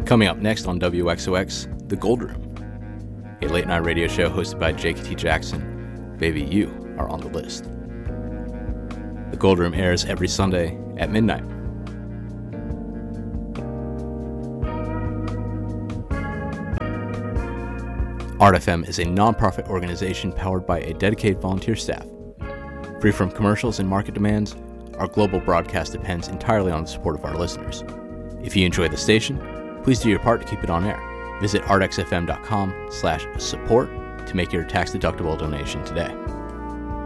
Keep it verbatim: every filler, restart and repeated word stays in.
Coming up next on W X O X, The Gold Room, a late-night radio show hosted by J K T Jackson. Baby, you are on the list. The Gold Room airs every Sunday at midnight. Art F M is a non-profit organization powered by a dedicated volunteer staff. Free from commercials and market demands, our global broadcast depends entirely on the support of our listeners. If you enjoy the station, please do your part to keep it on air. Visit artxfm.com slash support to make your tax-deductible donation today.